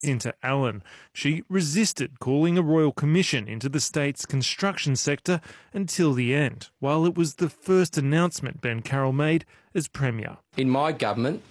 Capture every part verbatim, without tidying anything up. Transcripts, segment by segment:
Into Allen. She resisted calling a royal commission into the state's construction sector until the end, while it was the first announcement Ben Carroll made as Premier. In my government,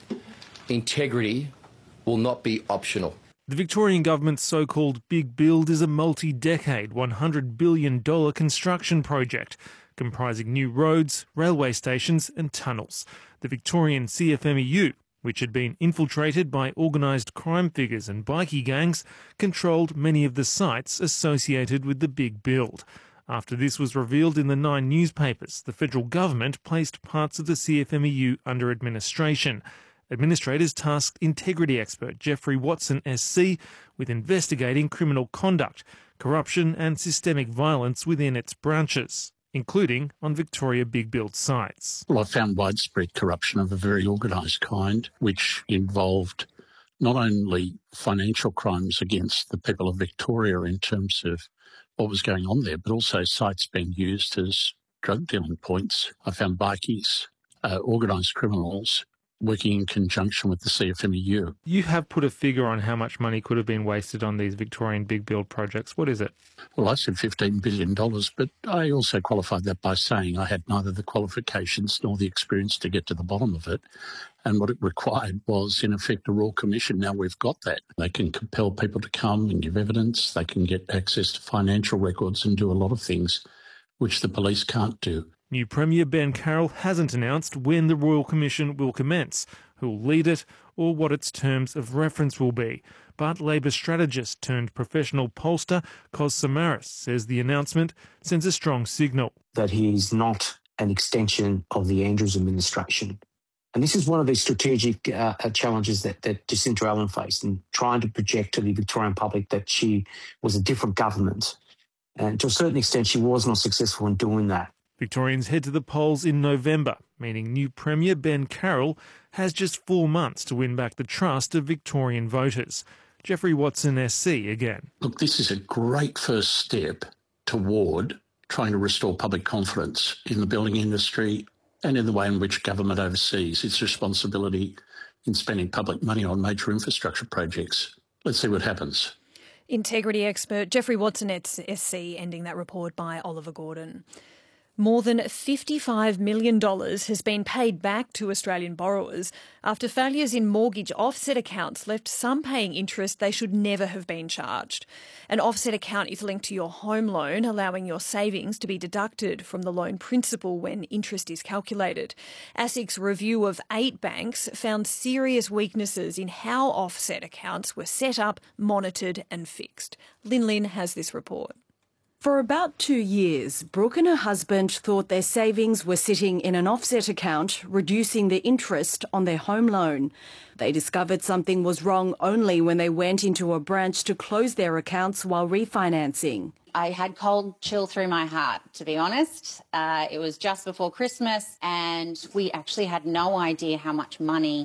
integrity will not be optional. The Victorian government's so-called Big Build is a multi-decade, one hundred billion dollars construction project comprising new roads, railway stations and tunnels. The Victorian C F M E U, which had been infiltrated by organised crime figures and bikie gangs, controlled many of the sites associated with the Big Build. After this was revealed in the Nine newspapers, the federal government placed parts of the C F M E U under administration. Administrators tasked integrity expert Geoffrey Watson S C with investigating criminal conduct, corruption and systemic violence within its branches, including on Victoria Big Build sites. Well, I found widespread corruption of a very organised kind, which involved not only financial crimes against the people of Victoria in terms of what was going on there, but also sites being used as drug dealing points. I found bikies, uh, organised criminals, working in conjunction with the C F M E U. You have put a figure on how much money could have been wasted on these Victorian Big Build projects. What is it? Well, I said fifteen billion dollars, but I also qualified that by saying I had neither the qualifications nor the experience to get to the bottom of it. And what it required was, in effect, a royal commission. Now we've got that. They can compel people to come and give evidence. They can get access to financial records and do a lot of things which the police can't do. New Premier Ben Carroll hasn't announced when the Royal Commission will commence, who will lead it, or what its terms of reference will be. But Labor strategist turned professional pollster Kos Samaras says the announcement sends a strong signal. That he is not an extension of the Andrews administration. And this is one of the strategic uh, challenges that, that Jacinta Allen faced in trying to project to the Victorian public that she was a different government. And to a certain extent, she was not successful in doing that. Victorians head to the polls in November, meaning new Premier Ben Carroll has just four months to win back the trust of Victorian voters. Geoffrey Watson S C again. Look, this is a great first step toward trying to restore public confidence in the building industry and in the way in which government oversees its responsibility in spending public money on major infrastructure projects. Let's see what happens. Integrity expert Geoffrey Watson S C ending that report by Oliver Gordon. More than fifty-five million dollars has been paid back to Australian borrowers after failures in mortgage offset accounts left some paying interest they should never have been charged. An offset account is linked to your home loan, allowing your savings to be deducted from the loan principal when interest is calculated. ASIC's review of eight banks found serious weaknesses in how offset accounts were set up, monitored and fixed. Lin Lin has this report. For about two years, Brooke and her husband thought their savings were sitting in an offset account, reducing the interest on their home loan. They discovered something was wrong only when they went into a branch to close their accounts while refinancing. I had cold chill through my heart, to be honest. Uh, it was just before Christmas and we actually had no idea how much money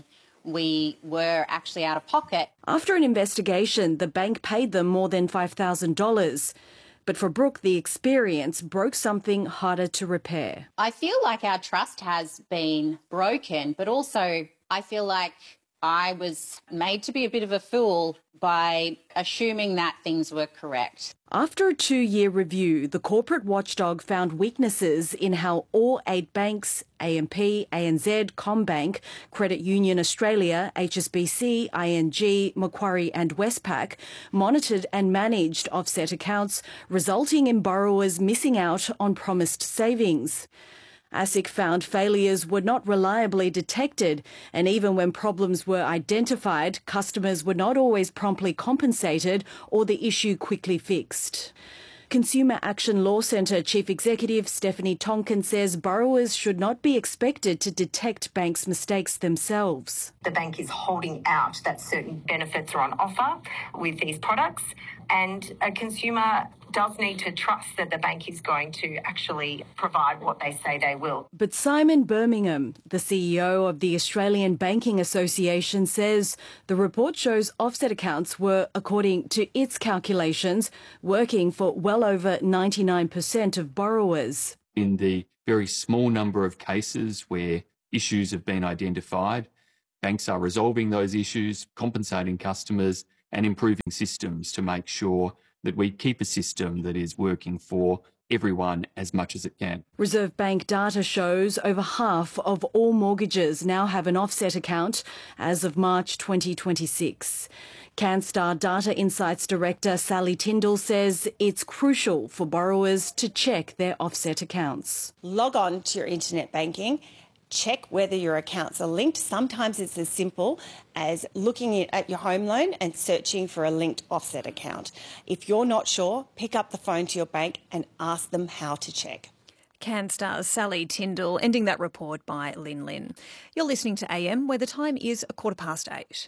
we were actually out of pocket. After an investigation, the bank paid them more than five thousand dollars. But for Brooke, the experience broke something harder to repair. I feel like our trust has been broken, but also I feel like I was made to be a bit of a fool by assuming that things were correct. After a two-year review, the corporate watchdog found weaknesses in how all eight banks, A M P, A N Z, CommBank, Credit Union Australia, H S B C, I N G, Macquarie and Westpac, monitored and managed offset accounts, resulting in borrowers missing out on promised savings. ASIC found failures were not reliably detected, and even when problems were identified, customers were not always promptly compensated or the issue quickly fixed. Consumer Action Law Centre Chief Executive Stephanie Tonkin says borrowers should not be expected to detect banks' mistakes themselves. The bank is holding out that certain benefits are on offer with these products, and a consumer does need to trust that the bank is going to actually provide what they say they will. But Simon Birmingham, the C E O of the Australian Banking Association, says the report shows offset accounts were, according to its calculations, working for well over ninety-nine percent of borrowers. In the very small number of cases where issues have been identified, banks are resolving those issues, compensating customers and improving systems to make sure that we keep a system that is working for everyone as much as it can. Reserve Bank data shows over half of all mortgages now have an offset account as of March twenty twenty-six. CanStar Data Insights Director Sally Tyndall says it's crucial for borrowers to check their offset accounts. Log on to your internet banking, check whether your accounts are linked. Sometimes it's as simple as looking at your home loan and searching for a linked offset account. If you're not sure, pick up the phone to your bank and ask them how to check. CanStar's Sally Tyndall, ending that report by Lynn Lynn. You're listening to A M, where the time is a quarter past eight.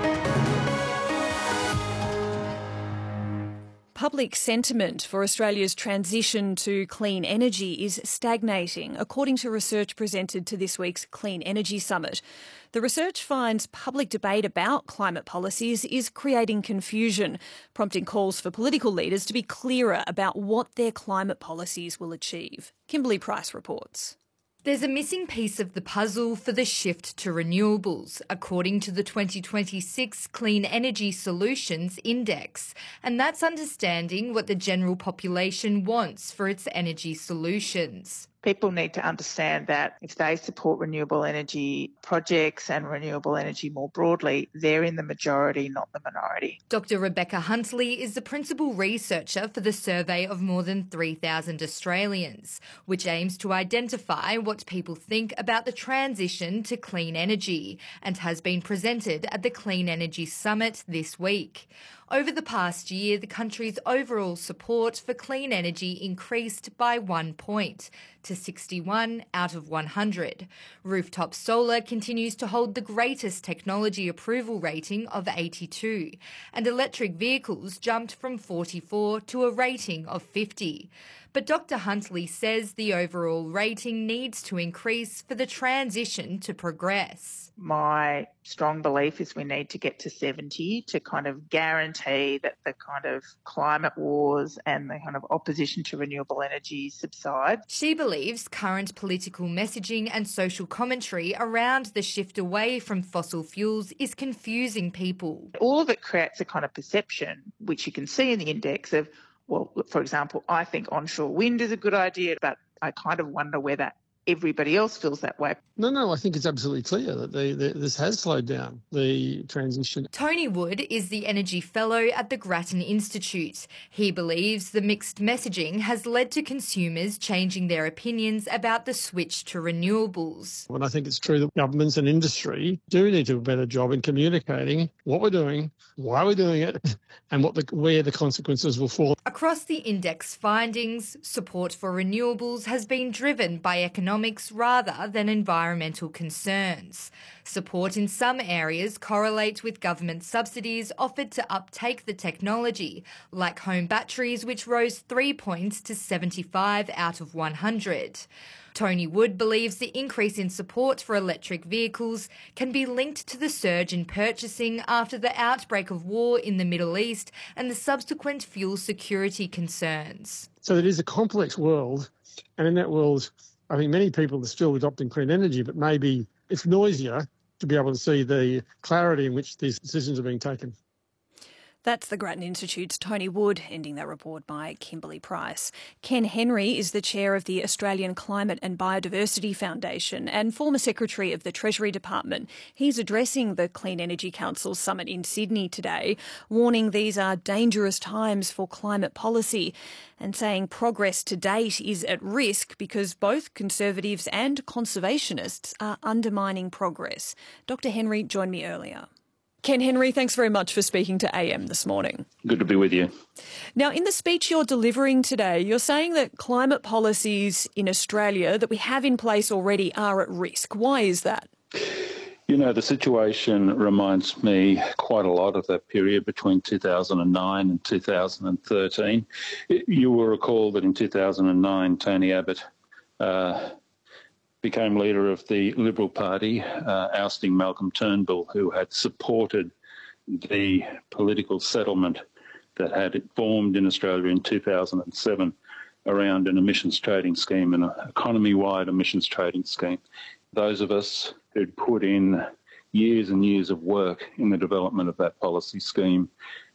Public sentiment for Australia's transition to clean energy is stagnating, according to research presented to this week's Clean Energy Summit. The research finds public debate about climate policies is creating confusion, prompting calls for political leaders to be clearer about what their climate policies will achieve. Kimberly Price reports. There's a missing piece of the puzzle for the shift to renewables, according to the twenty twenty-six Clean Energy Solutions Index, and that's understanding what the general population wants for its energy solutions. People need to understand that if they support renewable energy projects and renewable energy more broadly, they're in the majority, not the minority. Doctor Rebecca Huntley is the principal researcher for the survey of more than three thousand Australians, which aims to identify what people think about the transition to clean energy and has been presented at the Clean Energy Summit this week. Over the past year, the country's overall support for clean energy increased by one point to sixty-one out of one hundred. Rooftop solar continues to hold the greatest technology approval rating of eighty-two, and electric vehicles jumped from forty-four to a rating of fifty. But Doctor Huntley says the overall rating needs to increase for the transition to progress. My strong belief is we need to get to seventy to kind of guarantee that the kind of climate wars and the kind of opposition to renewable energy subside. She believes current political messaging and social commentary around the shift away from fossil fuels is confusing people. All of it creates a kind of perception, which you can see in the index of, well, for example, I think onshore wind is a good idea, but I kind of wonder whether everybody else feels that way. No, no, I think it's absolutely clear that the, the, this has slowed down the transition. Tony Wood is the Energy Fellow at the Grattan Institute. He believes the mixed messaging has led to consumers changing their opinions about the switch to renewables. And I think it's true that governments and industry do need to do a better job in communicating what we're doing, why we're doing it, and what the, where the consequences will fall. Across the index findings, support for renewables has been driven by economics rather than environmental concerns. Support in some areas correlate with government subsidies offered to uptake the technology, like home batteries, which rose three points to seventy-five out of one hundred. Tony Wood believes the increase in support for electric vehicles can be linked to the surge in purchasing after the outbreak of war in the Middle East and the subsequent fuel security concerns. So it is a complex world, and in that world, I think many people are still adopting clean energy, but maybe it's noisier to be able to see the clarity in which these decisions are being taken. That's the Grattan Institute's Tony Wood, ending that report by Kimberly Price. Ken Henry is the chair of the Australian Climate and Biodiversity Foundation and former secretary of the Treasury Department. He's addressing the Clean Energy Council summit in Sydney today, warning these are dangerous times for climate policy and saying progress to date is at risk because both conservatives and conservationists are undermining progress. Doctor Henry joined me earlier. Ken Henry, thanks very much for speaking to A M this morning. Good to be with you. Now, in the speech you're delivering today, you're saying that climate policies in Australia that we have in place already are at risk. Why is that? You know, the situation reminds me quite a lot of that period between two thousand nine and two thousand thirteen. You will recall that in two thousand nine, Tony Abbott uh, became leader of the Liberal Party, uh, ousting Malcolm Turnbull, who had supported the political settlement that had formed in Australia in two thousand seven around an emissions trading scheme, an economy-wide emissions trading scheme. Those of us who'd put in years and years of work in the development of that policy scheme.